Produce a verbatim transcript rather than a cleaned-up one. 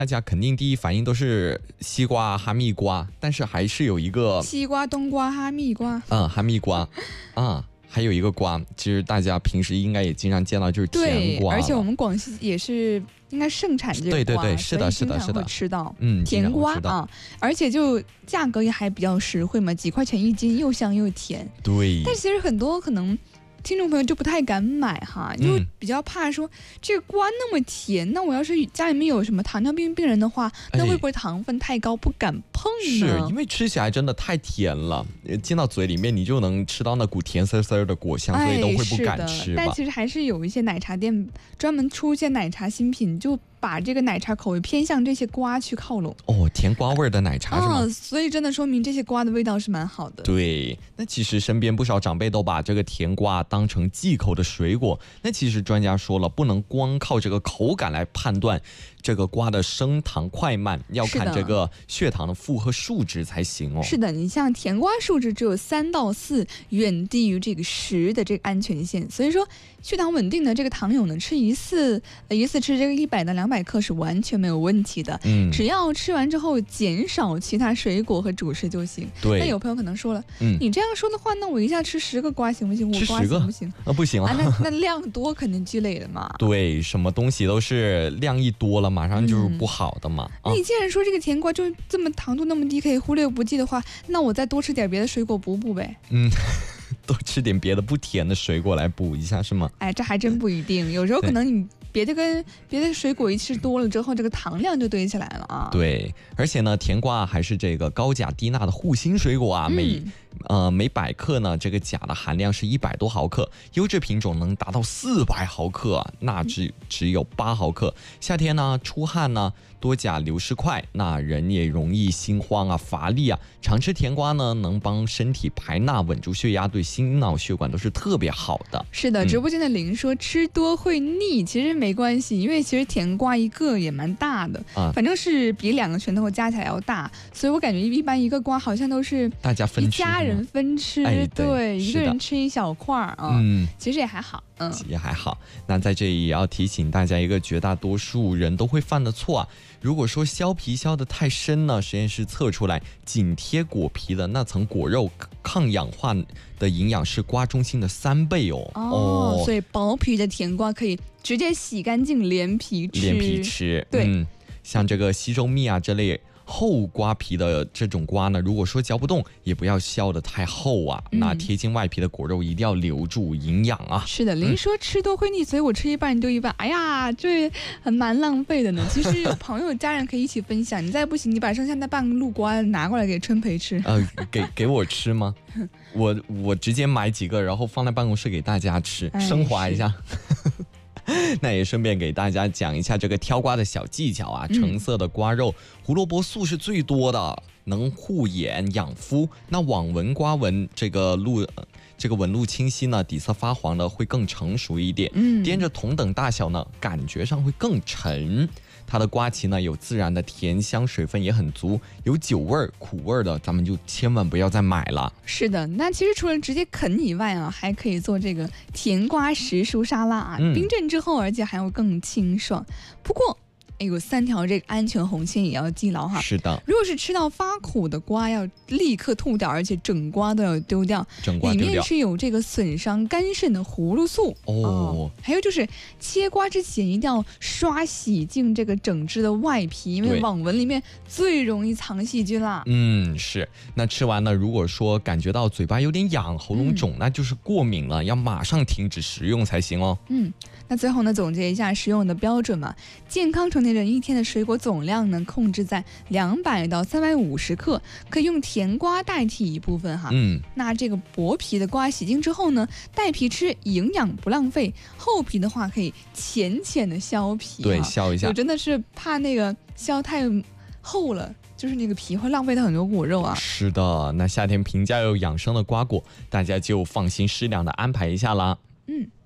大家肯定第一反应都是西瓜、哈密瓜，但是还是有一个西瓜、冬瓜、哈密瓜。 嗯，哈密瓜啊。还有一个瓜，其实大家平时应该也经常见到，就是甜瓜。 对，而且我们广西也是应该盛产这个瓜， 对对对，是的，是的，是的， 会吃到嗯甜瓜啊，而且就价格也还比较实惠嘛，几块钱一斤，又香又甜。 对。 但其实很多可能听众朋友就不太敢买哈，就比较怕说、嗯、这个瓜那么甜，那我要是家里面有什么糖尿病病人的话，那会不会糖分太高，不敢碰呢？ 是因为吃起来真的太甜了，进到嘴里面你就能吃到那股甜丝丝的果香，所以都会不敢吃吧。 但其实还是有一些奶茶店专门出现奶茶新品，就把这个奶茶口味偏向这些瓜去靠拢。 哦，甜瓜味的奶茶是吗？ 哦，所以真的说明这些瓜的味道是蛮好的。 对，那其实身边不少长辈都把这个甜瓜当成忌口的水果。那其实专家说了，不能光靠这个口感来判断这个瓜的升糖快慢，要看这个血糖的负荷数值才行哦。 是的，你像甜瓜数值只有三到四，远低于这个十的这个安全线，所以说血糖稳定的这个糖友呢，吃一次呃一次吃这个一百到两百克是完全没有问题的。嗯，只要吃完之后减少其他水果和主食就行。 对。 那有朋友可能说了，嗯，你这样说的话，那我一下吃十个瓜行不行？我瓜行不行？ 啊，不行啊， 啊那那量多肯定积累了嘛。 对，什么东西都是量一多了，马上就是不好的嘛。 嗯啊、你既然说这个甜瓜就这么糖度那么低，可以忽略不计的话，那我再多吃点别的水果补补呗。 嗯。多吃点别的不甜的水果来补一下是吗？ 哎，这还真不一定，有时候可能你别的跟别的水果一吃多了之后，这个糖量就堆起来了啊。 对，而且呢，甜瓜还是这个高钾低钠的护心水果啊，每、嗯、呃每百克呢，这个钾的含量是一百多毫克，优质品种能达到四百毫克啊，钠只只有八毫克。夏天呢，出汗呢，多钾流失快，那人也容易心慌啊、乏力啊。常吃甜瓜呢，能帮身体排钠、稳住血压，对心脑血管都是特别好的。 是的，直播间的林说、嗯、吃多会腻，其实没关系，因为其实甜瓜一个也蛮大的，啊、反正是比两个拳头加起来要大，所以我感觉一般一个瓜好像都是大家分吃， 一家人分吃， 哎、 对, 对一个人吃一小块啊，嗯，其实也还好。嗯， 也还好。那在这里也要提醒大家一个绝大多数人都会犯的错啊。如果说削皮削得太深呢，实验室测出来紧贴果皮的那层果肉抗氧化的营养是瓜中心的三倍哦。 哦，哦所以薄皮的甜瓜可以直接洗干净连皮吃。 连皮吃， 对、 嗯，像这个西周蜜啊这类厚瓜皮的这种瓜呢，如果说嚼不动，也不要削得太厚啊、嗯。那贴近外皮的果肉一定要留住营养啊。 是的，林说吃多会腻，所以我吃一半你丢一半。哎呀，这很蛮浪费的呢。其实有朋友家人可以一起分享，你再不行，你把剩下那半个路瓜拿过来给春培吃。 呃，给给我吃吗？我我直接买几个，然后放在办公室给大家吃，哎、升华一下。那也顺便给大家讲一下这个挑瓜的小技巧啊。橙色的瓜肉，胡萝卜素是最多的，能护眼养肤。那网纹瓜纹这个路这个纹路清晰呢，底色发黄的会更成熟一点。嗯，掂着同等大小呢，感觉上会更沉。它的瓜皮呢有自然的甜香，水分也很足，有酒味苦味的咱们就千万不要再买了。 是的，那其实除了直接啃以外啊，还可以做这个甜瓜时蔬沙拉啊、嗯、冰镇之后而且还会更清爽。不过哎，有三条这个安全红线也要记牢哈。 是的， 如果是吃到发苦的瓜，要立刻吐掉，而且整瓜都要丢掉。 整瓜丢掉， 里面是有这个损伤肝肾的葫芦素哦、嗯。 还有就是切瓜之前一定要刷洗净这个整只的外皮，因为网纹里面最容易藏细菌啦。 嗯，是。那吃完呢，如果说感觉到嘴巴有点痒、喉咙肿、嗯，那就是过敏了，要马上停止食用才行哦。 嗯，那最后呢，总结一下食用的标准嘛，健康成年人一天的水果总量呢，控制在两百到三百五十克，可以用甜瓜代替一部分哈。嗯，那这个薄皮的瓜洗净之后呢，带皮吃，营养不浪费；厚皮的话可以浅浅的削皮， 对，削一下。 我真的是怕那个削太厚了，就是那个皮会浪费掉很多果肉啊。 是的，那夏天平价又养生的瓜果，大家就放心适量的安排一下啦。 嗯。